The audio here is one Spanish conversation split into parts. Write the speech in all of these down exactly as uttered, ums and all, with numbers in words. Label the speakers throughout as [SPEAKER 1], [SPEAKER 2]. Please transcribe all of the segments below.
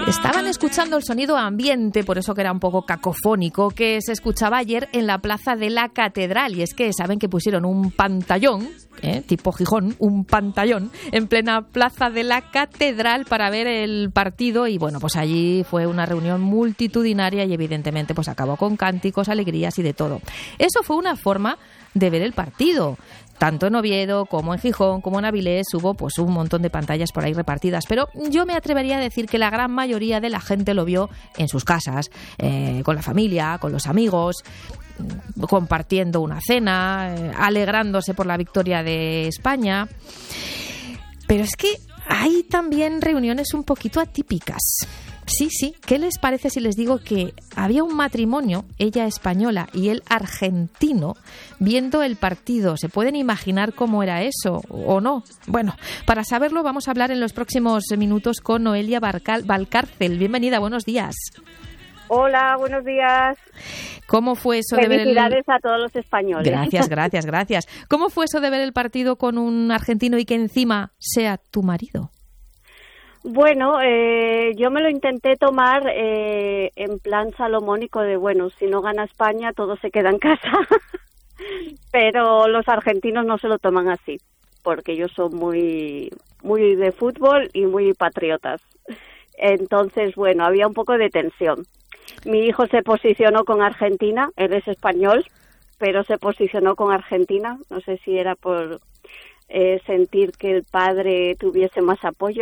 [SPEAKER 1] Estaban escuchando el sonido ambiente, por eso que era un poco cacofónico, que se escuchaba ayer en la plaza de la Catedral. Y es que saben que pusieron un pantallón, ¿eh? tipo Gijón, un pantallón, en plena plaza de la Catedral para ver el partido. Y bueno, pues allí fue una reunión multitudinaria y evidentemente pues acabó con cánticos, alegrías y de todo. Eso fue una forma de ver el partido. Tanto en Oviedo como en Gijón como en Avilés hubo pues un montón de pantallas por ahí repartidas, pero yo me atrevería a decir que la gran mayoría de la gente lo vio en sus casas, eh, con la familia, con los amigos, compartiendo una cena, eh, alegrándose por la victoria de España. Pero es que hay también reuniones un poquito atípicas. Sí, sí. ¿Qué les parece si les digo que había un matrimonio, ella española y él argentino, viendo el partido? ¿Se pueden imaginar cómo era eso o no? Bueno, para saberlo vamos a hablar en los próximos minutos con Noelia Barcal- Valcárcel. Bienvenida, buenos días.
[SPEAKER 2] Hola, buenos días.
[SPEAKER 1] ¿Cómo fue eso de ver el...
[SPEAKER 2] Felicidades a todos los españoles.
[SPEAKER 1] Gracias, gracias, gracias. ¿Cómo fue eso de ver el partido con un argentino y que encima sea tu marido?
[SPEAKER 2] Bueno, eh, yo me lo intenté tomar eh, en plan salomónico de, bueno, si no gana España, todo se queda en casa. Pero los argentinos no se lo toman así, porque ellos son muy, muy de fútbol y muy patriotas. Entonces, bueno, había un poco de tensión. Mi hijo se posicionó con Argentina, él es español, pero se posicionó con Argentina. No sé si era por eh, sentir que el padre tuviese más apoyo.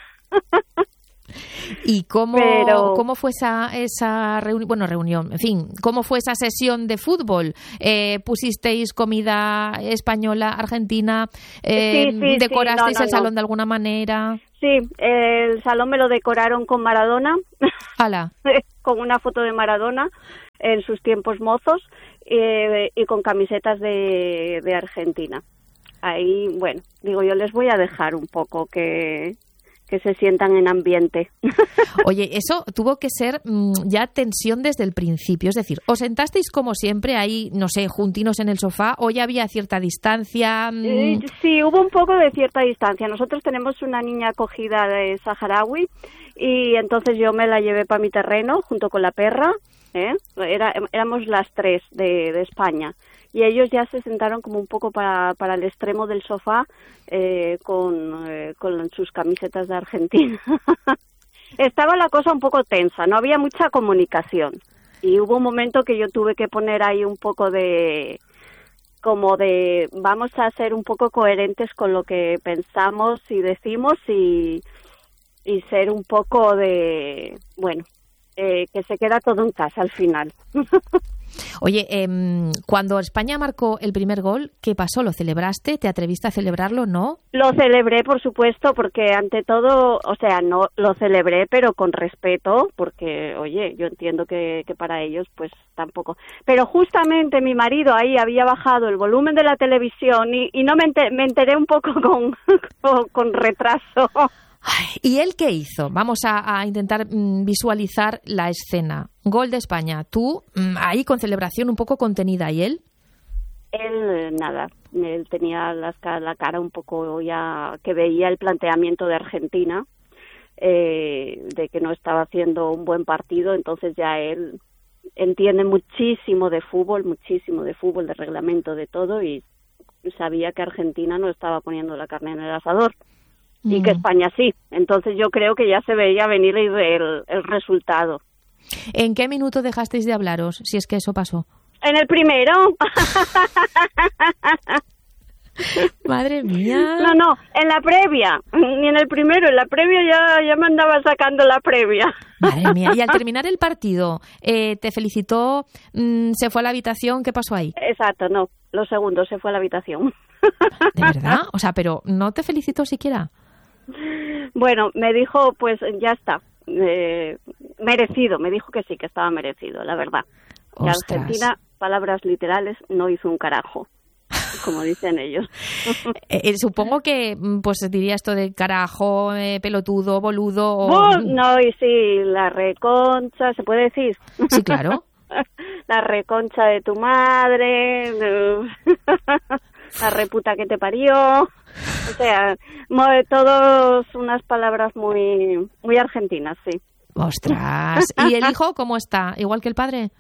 [SPEAKER 1] ¿Y cómo,
[SPEAKER 2] Pero...
[SPEAKER 1] cómo fue esa, esa reunión? Bueno, reunión, en fin, ¿cómo fue esa sesión de fútbol? Eh, ¿Pusisteis comida española, argentina? Eh,
[SPEAKER 2] sí, sí,
[SPEAKER 1] ¿Decorasteis
[SPEAKER 2] sí, no, no,
[SPEAKER 1] el salón
[SPEAKER 2] no.
[SPEAKER 1] de alguna manera?
[SPEAKER 2] Sí, el salón me lo decoraron con Maradona,
[SPEAKER 1] ¡Hala!
[SPEAKER 2] con una foto de Maradona en sus tiempos mozos eh, y con camisetas de, de Argentina. Ahí, bueno, digo, yo les voy a dejar un poco que... que se sientan en ambiente.
[SPEAKER 1] Oye, eso tuvo que ser mmm, ya tensión desde el principio. Es decir, ¿os sentasteis como siempre ahí, no sé, juntinos en el sofá o ya había cierta distancia? Mmm...
[SPEAKER 2] Eh, sí, hubo un poco de cierta distancia. Nosotros tenemos una niña acogida de saharaui y entonces yo me la llevé para mi terreno junto con la perra. ¿eh? Era, éramos las tres de, de España. Y ellos ya se sentaron como un poco para, para el extremo del sofá eh, con, eh, con sus camisetas de Argentina. Estaba la cosa un poco tensa, no había mucha comunicación. Y hubo un momento que yo tuve que poner ahí un poco de... como de vamos a ser un poco coherentes con lo que pensamos y decimos y, y ser un poco de... bueno, eh, que se queda todo en casa al final.
[SPEAKER 1] Oye, eh, cuando España marcó el primer gol, ¿qué pasó? ¿Lo celebraste? ¿Te atreviste a celebrarlo? ¿No?
[SPEAKER 2] Lo celebré, por supuesto, porque ante todo, o sea, no lo celebré, pero con respeto, porque, oye, yo entiendo que, que para ellos, pues, tampoco. Pero justamente mi marido ahí había bajado el volumen de la televisión y, y no me enteré, me enteré un poco con, con, con retraso.
[SPEAKER 1] Ay, ¿y él qué hizo? Vamos a, a intentar mm, visualizar la escena. Gol de España. Tú, mm, ahí con celebración un poco contenida. ¿Y él?
[SPEAKER 2] Él, nada. Él tenía las, la cara un poco ya que veía el planteamiento de Argentina, eh, de que no estaba haciendo un buen partido. Entonces ya él entiende muchísimo de fútbol, muchísimo de fútbol, de reglamento, de todo, y sabía que Argentina no estaba poniendo la carne en el asador. Y que España sí. Entonces yo creo que ya se veía venir el, el, el resultado.
[SPEAKER 1] ¿En qué minuto dejasteis de hablaros, si es que eso pasó?
[SPEAKER 2] En el primero.
[SPEAKER 1] Madre mía.
[SPEAKER 2] No, no, en la previa. Ni en el primero, en la previa ya, ya me andaba sacando la previa.
[SPEAKER 1] Madre mía. Y al terminar el partido, eh, ¿te felicitó? Mmm, ¿Se fue a la habitación? ¿Qué pasó ahí?
[SPEAKER 2] Exacto, no. Lo segundo, se fue a la habitación.
[SPEAKER 1] ¿De verdad? O sea, pero ¿no te felicitó siquiera?
[SPEAKER 2] Bueno, me dijo, pues ya está, eh, merecido, me dijo que sí, que estaba merecido, la verdad. Que Argentina, palabras literales, no hizo un carajo, como dicen ellos.
[SPEAKER 1] eh, supongo que, pues diría esto de carajo, eh, pelotudo, boludo... O...
[SPEAKER 2] Oh, no, y sí, la reconcha, ¿se puede decir?
[SPEAKER 1] Sí, claro.
[SPEAKER 2] La reconcha de tu madre... la reputa que te parió, o sea, todas unas palabras muy muy argentinas, sí.
[SPEAKER 1] ¡Ostras! ¿Y el hijo cómo está? ¿Igual que el padre?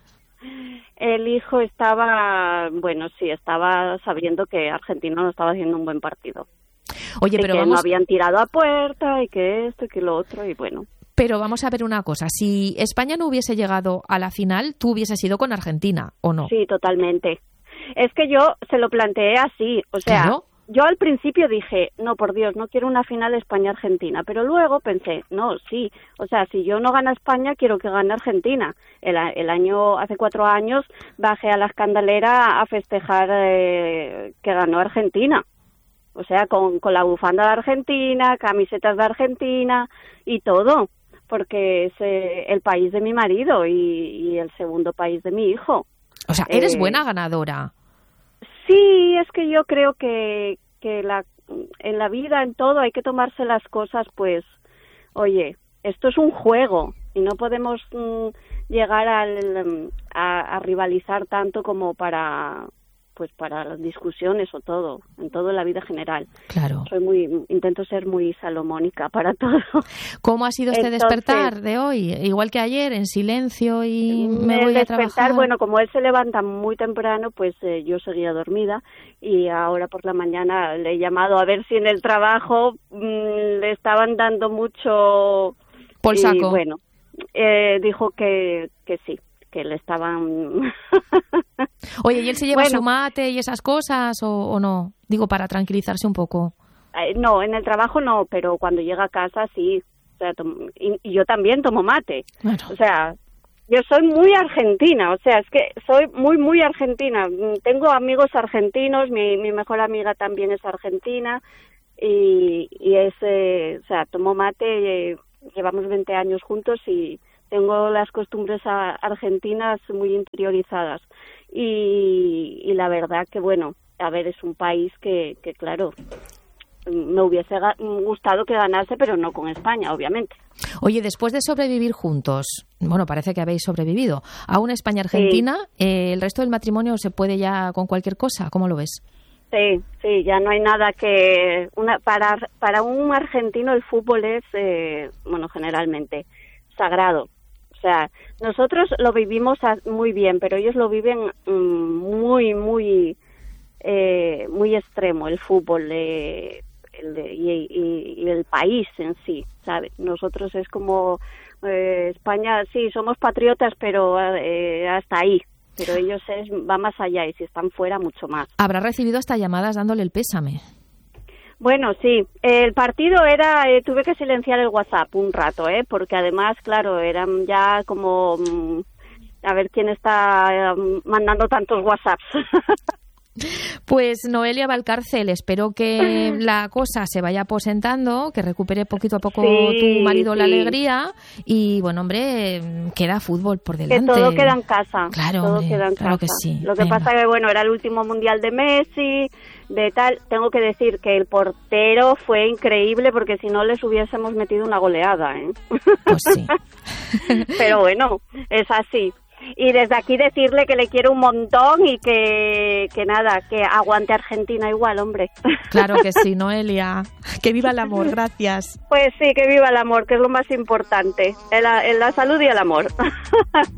[SPEAKER 2] El hijo estaba, bueno, sí, estaba sabiendo que Argentina no estaba haciendo un buen partido.
[SPEAKER 1] Oye, pero
[SPEAKER 2] que
[SPEAKER 1] vamos...
[SPEAKER 2] no habían tirado a puerta y que esto y que lo otro y bueno.
[SPEAKER 1] Pero vamos a ver una cosa, si España no hubiese llegado a la final, tú hubieses ido con Argentina, ¿o no?
[SPEAKER 2] Sí, totalmente. Es que yo se lo planteé así, o sea, ¿claro? Yo al principio dije, no, por Dios, no quiero una final España-Argentina, pero luego pensé, no, sí, o sea, si yo no gano España, quiero que gane Argentina. El, el año, hace cuatro años, bajé a la Escandalera a festejar eh, que ganó Argentina. O sea, con, con la bufanda de Argentina, camisetas de Argentina y todo, porque es eh, el país de mi marido y, y el segundo país de mi hijo.
[SPEAKER 1] O sea, eres
[SPEAKER 2] eh,
[SPEAKER 1] buena ganadora.
[SPEAKER 2] Sí, es que yo creo que, que la, en la vida, en todo, hay que tomarse las cosas, pues, oye, esto es un juego y no podemos mm, llegar al, a, a rivalizar tanto como para... pues para las discusiones o todo, en todo en la vida general.
[SPEAKER 1] Claro.
[SPEAKER 2] Soy muy, intento ser muy salomónica para todo.
[SPEAKER 1] ¿Cómo ha sido este Entonces, despertar de hoy? Igual que ayer, en silencio y me voy a trabajar.
[SPEAKER 2] Bueno, como él se levanta muy temprano, pues eh, yo seguía dormida y ahora por la mañana le he llamado a ver si en el trabajo mmm, le estaban dando mucho...
[SPEAKER 1] Por saco.
[SPEAKER 2] Y bueno, eh, dijo que, que sí, que le estaban...
[SPEAKER 1] Oye, ¿y él se lleva
[SPEAKER 2] bueno,
[SPEAKER 1] su mate y esas cosas o, o no? Digo, para tranquilizarse un poco.
[SPEAKER 2] Eh, no, en el trabajo no, pero cuando llega a casa sí. O sea, y, y yo también tomo mate.
[SPEAKER 1] Bueno.
[SPEAKER 2] O sea, yo soy muy argentina, o sea, es que soy muy, muy argentina. Tengo amigos argentinos, mi, mi mejor amiga también es argentina y, y es, eh, o sea, tomo mate, eh, llevamos veinte años juntos y tengo las costumbres a, argentinas muy interiorizadas. Y, y la verdad que, bueno, a ver, es un país que, que claro, me hubiese gustado que ganase, pero no con España, obviamente.
[SPEAKER 1] Oye, después de sobrevivir juntos, bueno, parece que habéis sobrevivido, a una España-Argentina, sí. eh, ¿el resto del matrimonio se puede ya con cualquier cosa? ¿Cómo lo ves?
[SPEAKER 2] Sí, sí, ya no hay nada que... una Para, para un argentino el fútbol es, eh, bueno, generalmente, sagrado. O sea, nosotros lo vivimos muy bien, pero ellos lo viven mmm, muy, muy, eh, muy extremo, el fútbol eh, el, y, y, y el país en sí, ¿sabes? Nosotros es como eh, España, sí, somos patriotas, pero eh, hasta ahí. Pero ellos es, va más allá y si están fuera, mucho más.
[SPEAKER 1] Habrá recibido hasta llamadas dándole el pésame.
[SPEAKER 2] Bueno, sí, el partido era, eh, tuve que silenciar el WhatsApp un rato, ¿eh? Porque además, claro, eran ya como, mmm, a ver quién está eh, mandando tantos WhatsApps.
[SPEAKER 1] Pues Noelia Valcárcel, espero que la cosa se vaya aposentando, que recupere poquito a poco sí, tu marido sí. la alegría y, bueno, hombre, queda fútbol por delante.
[SPEAKER 2] Que todo queda en casa.
[SPEAKER 1] Claro,
[SPEAKER 2] todo
[SPEAKER 1] hombre,
[SPEAKER 2] queda en
[SPEAKER 1] claro
[SPEAKER 2] casa.
[SPEAKER 1] que sí.
[SPEAKER 2] Lo que
[SPEAKER 1] Venga.
[SPEAKER 2] pasa que, bueno, era el último mundial de Messi, de tal. Tengo que decir que el portero fue increíble porque si no les hubiésemos metido una goleada, ¿eh?
[SPEAKER 1] Pues sí.
[SPEAKER 2] Pero bueno, es así. Y desde aquí decirle que le quiero un montón y que, que nada, que aguante Argentina igual, hombre.
[SPEAKER 1] Claro que sí, Noelia. Que viva el amor, gracias.
[SPEAKER 2] Pues sí, que viva el amor, que es lo más importante. El, el, la salud y el amor.